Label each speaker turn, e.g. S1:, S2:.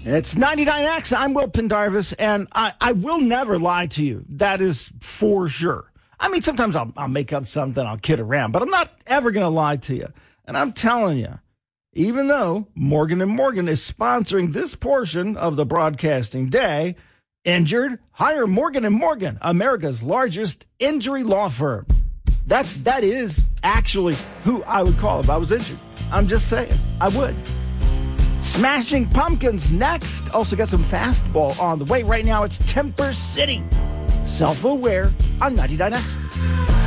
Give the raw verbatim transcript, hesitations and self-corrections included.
S1: It's ninety-nine X. I'm Will Pendarvis, and I, I will never lie to you. That is for sure. I mean, sometimes I'll, I'll make up something, I'll kid around, but I'm not ever going to lie to you. And I'm telling you, even though Morgan and Morgan is sponsoring this portion of the broadcasting day, injured, hire Morgan and Morgan, America's largest injury law firm. That That is actually who I would call if I was injured. I'm just saying, I would. Smashing Pumpkins next. Also got some fastball on the way. Right now, it's Temper City. Self-aware on ninety-nine X.